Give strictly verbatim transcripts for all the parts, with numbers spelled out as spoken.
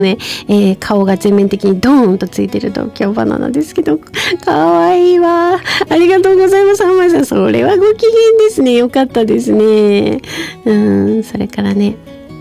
ね、えー、顔が全面的にドーンとついてる東京バナナですけど、かわいいわ。ありがとうございます。浜井さん、それはご機嫌ですね。よかったですね。うん、それからね、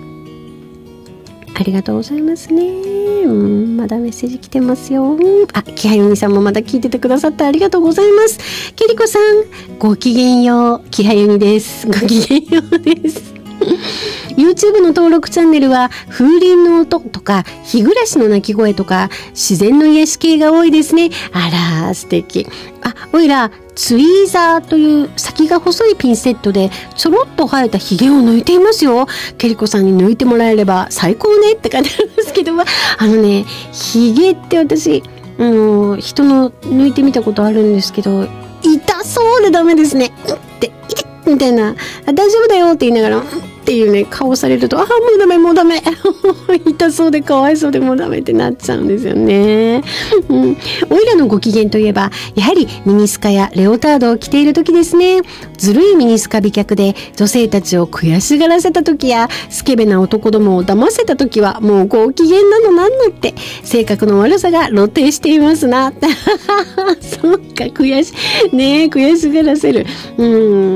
ありがとうございますね。うん、まだメッセージ来てますよ。あ、木原由美さんもまだ聞いててくださってありがとうございます。ケリコさん、ごきげんよう。木原由美です。ごきげんようです。YouTube の登録チャンネルは風鈴の音とか日暮らしの鳴き声とか自然の癒し系が多いですね。あら素敵。あ、おいらツイーザーという先が細いピンセットでちょろっと生えたヒゲを抜いていますよ。ケリコさんに抜いてもらえれば最高ねって感じなんですけど、あのね、ヒゲって私、うん、人の抜いてみたことあるんですけど、痛そうでダメですね。うんって痛っみたいな、大丈夫だよって言いながら、うんっていうね、顔されると、ああ、もうダメ、もうダメ。痛そうでかわいそうでもうダメってなっちゃうんですよね。うん。おいらのご機嫌といえば、やはりミニスカやレオタードを着ている時ですね。ずるいミニスカ美脚で女性たちを悔しがらせた時や、スケベな男どもを騙せた時は、もうご機嫌なのなんのって、性格の悪さが露呈していますな。そっか、悔し、ねえ、悔しがらせる。うん。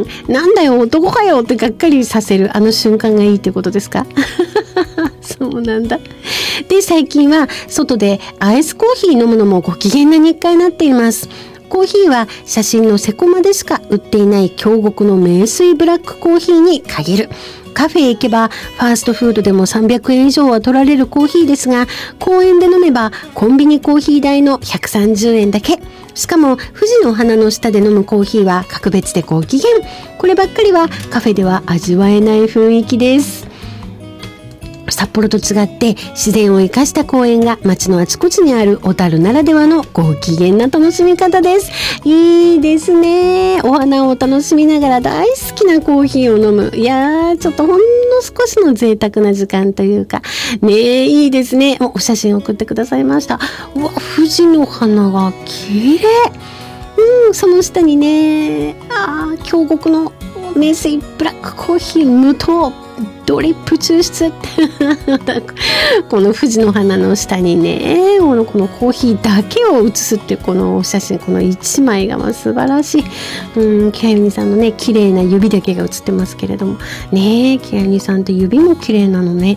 なんだよ、男かよってがっかりさせる、あの瞬間がいいってことですか？そうなんだ。で、最近は外でアイスコーヒー飲むのもご機嫌な日課になっています。コーヒーは写真のセコマでしか売っていない京極の名水ブラックコーヒーに限る。カフェへ行けばファーストフードでもさんびゃくえん以上は取られるコーヒーですが、公園で飲めばコンビニコーヒー代のひゃくさんじゅうえんだけ。しかも富士の花の下で飲むコーヒーは格別でご機嫌。こればっかりはカフェでは味わえない雰囲気です。札幌と違って自然を生かした公園が街のあちこちにある小樽ならではのご機嫌な楽しみ方です。いいですね。お花を楽しみながら大好きなコーヒーを飲む。いやー、ちょっとほんの少しの贅沢な時間というかねえ、いいですね。お写真送ってくださいました。うわ、富士の花が綺麗。うん、その下にね、あー、京極の名水ブラックコーヒー無糖ドリップ抽出この富士の花の下にね、この、このコーヒーだけを写すっていうこの写真、この一枚がまあ素晴らしい。うん、木原美さんのね、綺麗な指だけが写ってますけれどもね、木原美さんって指も綺麗なのね。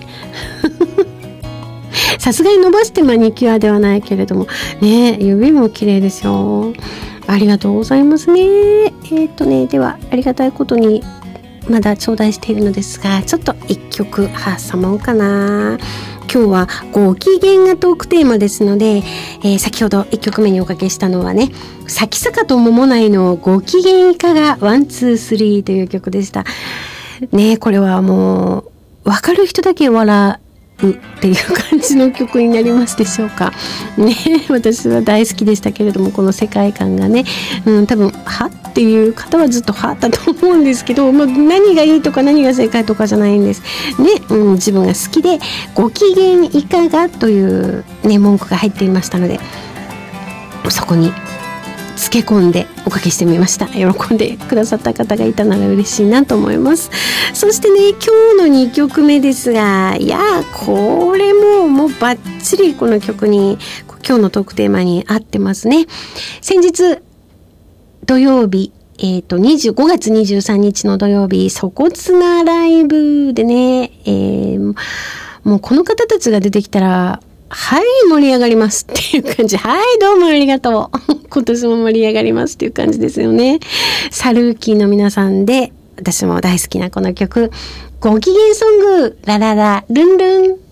さすがに伸ばしてマニキュアではないけれどもね、指も綺麗ですよ。ありがとうございますね。えー、っとね、ではありがたいことにまだ頂戴しているのですが、ちょっと一曲挟もうかな。今日はご機嫌がトークテーマですので、えー、先ほど一曲目におかけしたのはね、咲坂と桃内のご機嫌いかがワンツースリーという曲でしたね。これはもう分かる人だけ笑うっていう感じの曲になりますでしょうかね。私は大好きでしたけれども、この世界観がね、うん、多分はっていう方はずっとはだと思うんですけど、まあ、何がいいとか何が正解とかじゃないんですね、うん、自分が好きでご機嫌いかがというね文句が入っていましたので、そこにつけ込んでおかけしてみました。喜んでくださった方がいたなら嬉しいなと思います。そしてね、今日のにきょくめですが、いやこれももうバッチリこの曲に今日のトークテーマに合ってますね。先日土曜日、えっとごがつにじゅうさんにちの土曜日、粗骨なライブでね、えー、もうこの方たちが出てきたらはい盛り上がりますっていう感じ。はいどうもありがとう今年も盛り上がりますっていう感じですよね。サルーキーの皆さんで私も大好きなこの曲、ご機嫌ソングラララルンルン。